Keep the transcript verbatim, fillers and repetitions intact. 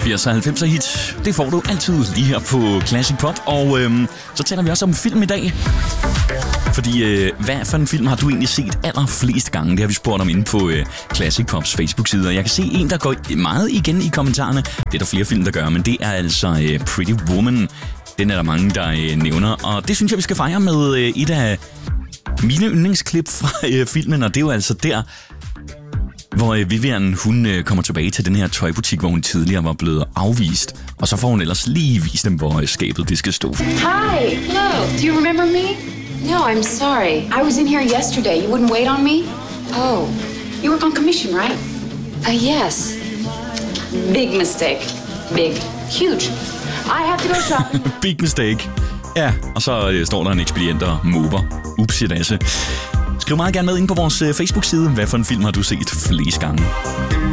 firs og halvfemser hit, det får du altid lige her på Classic Pop. Og øhm, så taler vi også om film i dag. Fordi øh, hvad for en film har du egentlig set allerflest gange? Det har vi spurgt om inde på øh, Classic Pops Facebook-side. Og jeg kan se en, der går meget igen i kommentarerne. Det er der flere film, der gør, men det er altså øh, Pretty Woman. Den er der mange, der øh, nævner. Og det synes jeg, vi skal fejre med øh, et af mine yndlingsklip fra øh, filmen. Og det er jo altså der, hvor øh, Vivian hun øh, kommer tilbage til den her tøjbutik, hvor hun tidligere var blevet afvist. Og så får hun ellers lige vist dem, hvor øh, skabet det skal stå. Hi, hello. Do you remember me? No, I'm sorry. I was in here yesterday. You wouldn't wait on me? Oh. You work on commission, right? Uh, yes. Big mistake. Big. Huge. I have to go shopping. Big mistake. Ja, og så øh, står der en ekspedient og mover. Upsi dasse. Skriv meget gerne med ind på vores øh, Facebook-side. Hvad for en film har du set flest gange?